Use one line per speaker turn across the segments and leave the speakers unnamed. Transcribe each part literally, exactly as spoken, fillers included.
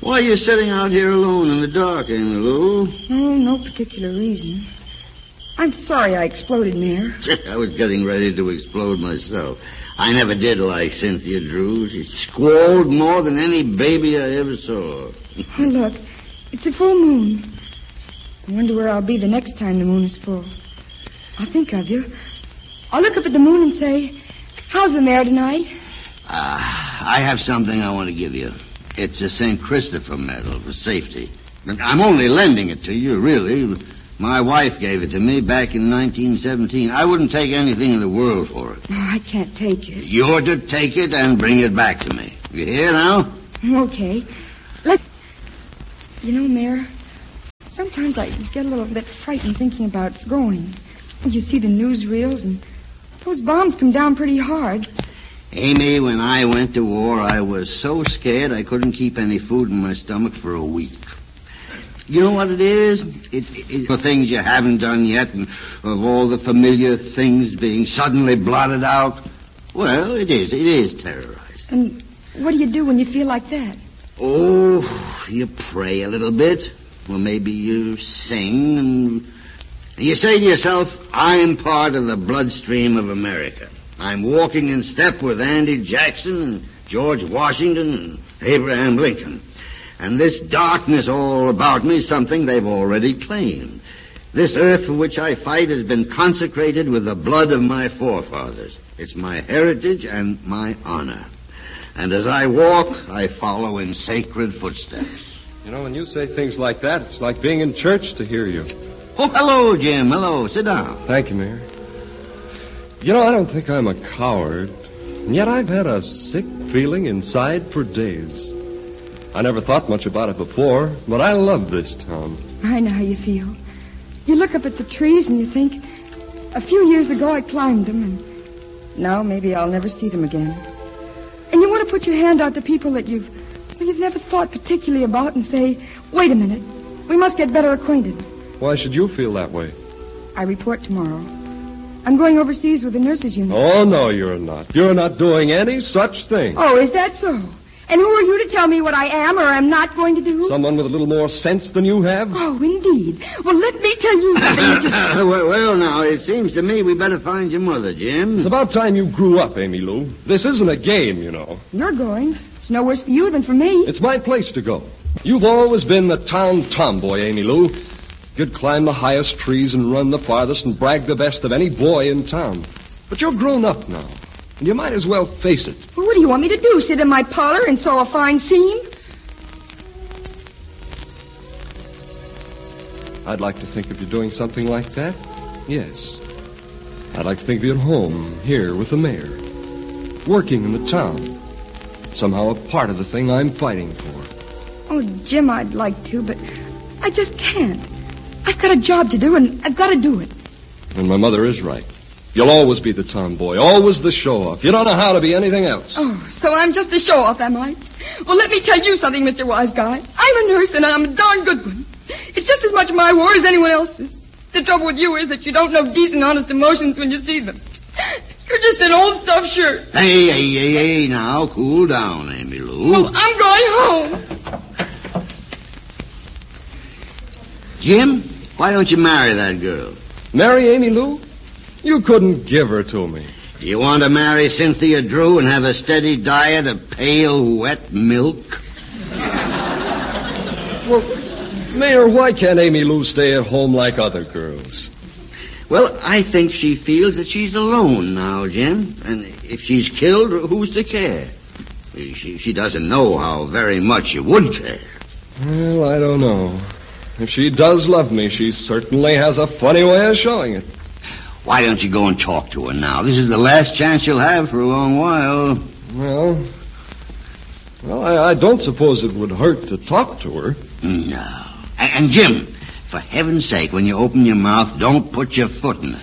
Why are you sitting out here alone in the dark, Amy Lou?
Oh, no particular reason. I'm sorry I exploded, Mayor.
I was getting ready to explode myself. I never did like Cynthia Drew. She squalled more than any baby I ever saw.
Oh, look, it's a full moon. I wonder where I'll be the next time the moon is full. I'll think of you. I'll look up at the moon and say, how's the Mayor tonight?
Ah, uh, I have something I want to give you. It's a Saint Christopher medal for safety. I'm only lending it to you, really. My wife gave it to me back in nineteen seventeen. I wouldn't take anything in the world for it.
Oh, I can't take it.
You're to take it and bring it back to me. You hear now?
Okay. Let... You know, Mayor, sometimes I get a little bit frightened thinking about going. You see the newsreels, and those bombs come down pretty hard.
Amy, when I went to war, I was so scared I couldn't keep any food in my stomach for a week. You know what it is? It, it, it, the things you haven't done yet, and of all the familiar things being suddenly blotted out. Well, it is. It is terrorizing.
And what do you do when you feel like that?
Oh, you pray a little bit. Or maybe you sing, and you say to yourself, I'm part of the bloodstream of America. I'm walking in step with Andy Jackson and George Washington and Abraham Lincoln. And this darkness all about me is something they've already claimed. This earth for which I fight has been consecrated with the blood of my forefathers. It's my heritage and my honor. And as I walk, I follow in sacred footsteps.
You know, when you say things like that, it's like being in church to hear you.
Oh, hello, Jim. Hello. Sit down.
Thank you, Mayor. You know, I don't think I'm a coward, and yet I've had a sick feeling inside for days. I never thought much about it before, but I love this town.
I know how you feel. You look up at the trees and you think, a few years ago I climbed them, and now maybe I'll never see them again. And you want to put your hand out to people that you've, well, you've never thought particularly about and say, wait a minute, we must get better acquainted.
Why should you feel that way?
I report tomorrow. I'm going overseas with the nurses' unit.
Oh, no, you're not. You're not doing any such thing.
Oh, is that so? And who are you to tell me what I am or am not going to do?
Someone with a little more sense than you have?
Oh, indeed. Well, let me tell you something, Mister
well, well, now, it seems to me we better find your mother, Jim.
It's about time you grew up, Amy Lou. This isn't a game, you know.
You're going. It's no worse for you than for me.
It's my place to go. You've always been the town tomboy, Amy Lou. You'd climb the highest trees and run the farthest and brag the best of any boy in town. But you're grown up now. And you might as well face it.
Well, what do you want me to do? Sit in my parlor and sew a fine seam?
I'd like to think of you doing something like that. Yes. I'd like to think of you at home, here with the mayor. Working in the town. Somehow a part of the thing I'm fighting for.
Oh, Jim, I'd like to, but I just can't. I've got a job to do, and I've got to do it.
And my mother is right. You'll always be the tomboy, always the show-off. You don't know how to be anything else.
Oh, so I'm just a show-off, am I? Well, let me tell you something, Mister Wise Guy. I'm a nurse, and I'm a darn good one. It's just as much my ward as anyone else's. The trouble with you is that you don't know decent, honest emotions when you see them. You're just an old stuffed shirt.
Hey, hey, hey, hey, now, cool down, Amy Lou.
Well, I'm going home.
Jim, why don't you marry that girl?
Marry Amy Lou? You couldn't give her to me.
Do you want to marry Cynthia Drew and have a steady diet of pale, wet milk?
Well, Mayor, why can't Amy Lou stay at home like other girls?
Well, I think she feels that she's alone now, Jim. And if she's killed, who's to care? She, she doesn't know how very much you would care.
Well, I don't know. If she does love me, she certainly has a funny way of showing it.
Why don't you go and talk to her now? This is the last chance you'll have for a long while.
Well, well, I, I don't suppose it would hurt to talk to her.
No. And, and Jim, for heaven's sake, when you open your mouth, don't put your foot in it.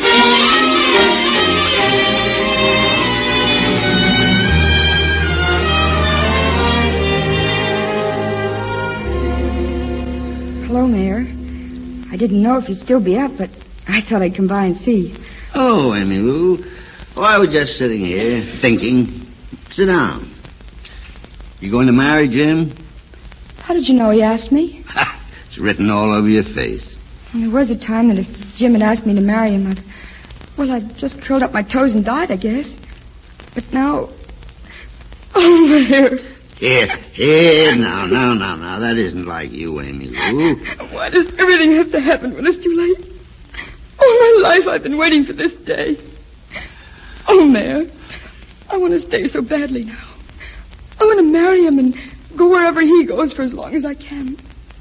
Hello, Mayor. I didn't know if you'd still be up, but I thought I'd come by and see.
Oh, Amy Lou. Oh, I was just sitting here, thinking. Sit down. You going to marry Jim?
How did you know he asked me?
It's written all over your face.
And there was a time that if Jim had asked me to marry him, I'd... Well, I'd just curled up my toes and died, I guess. But now... Oh, there.
Here, here, now, now, now, now. That isn't like you, Amy Lou.
Why does everything have to happen when it's too late? All my life I've been waiting for this day. Oh, Mayor, I want to stay so badly now. I want to marry him and go wherever he goes for as long as I can.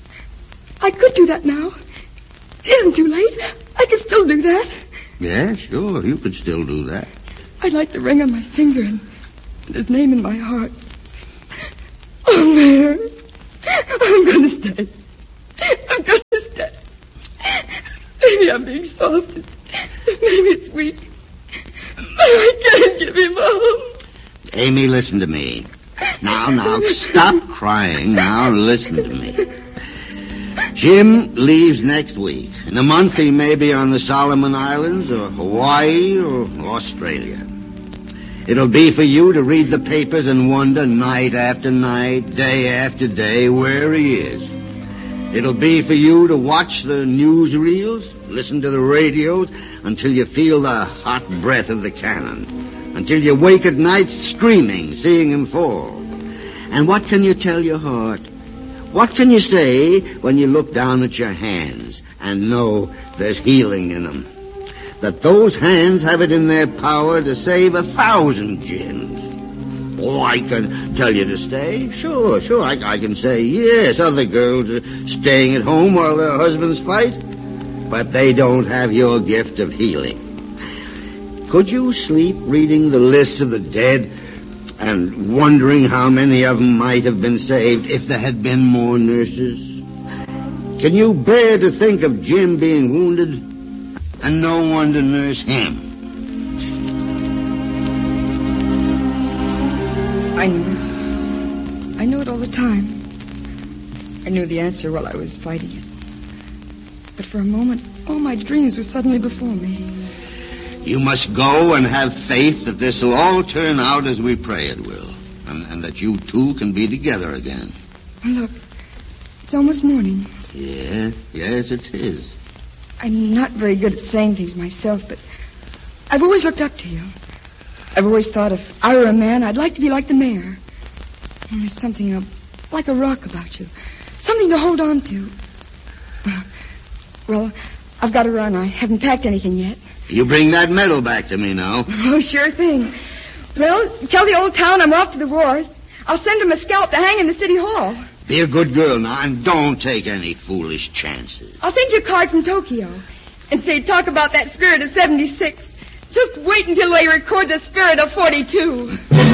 I could do that now. It isn't too late. I can still do that.
Yeah, sure, you could still do that.
I'd like the ring on my finger and, and his name in my heart. Oh, Mayor, I'm going to stay. I'm going to stay. Maybe I'm being soft. Maybe it's weak. But I can't give him up.
Amy, listen to me. Now, now, stop crying. Now, listen to me. Jim leaves next week. In a month, he may be on the Solomon Islands or Hawaii or Australia. It'll be for you to read the papers and wonder night after night, day after day, where he is. It'll be for you to watch the newsreels, listen to the radios, until you feel the hot breath of the cannon, until you wake at night screaming, seeing him fall. And what can you tell your heart? What can you say when you look down at your hands and know there's healing in them? That those hands have it in their power to save a thousand Jims. Oh, I can tell you to stay. Sure, sure, I, I can say yes. Other girls are staying at home while their husbands fight. But they don't have your gift of healing. Could you sleep reading the lists of the dead and wondering how many of them might have been saved if there had been more nurses? Can you bear to think of Jim being wounded and no one to nurse him?
I knew. I knew it all the time. I knew the answer while I was fighting it. But for a moment, all my dreams were suddenly before me.
You must go and have faith that this will all turn out as we pray it will, and, and that you two can be together again.
Look, it's almost morning.
Yeah, yes, it is.
I'm not very good at saying things myself, but I've always looked up to you. I've always thought if I were a man, I'd like to be like the mayor. And there's something uh, like a rock about you, something to hold on to. Well, I've got to run. I haven't packed anything yet.
You bring that medal back to me now.
Oh, sure thing. Well, tell the old town I'm off to the wars. I'll send them a scalp to hang in the city hall.
Be a good girl now, and don't take any foolish chances.
I'll send you a card from Tokyo and say, talk about that spirit of seventy-six. Just wait until they record the spirit of forty-two.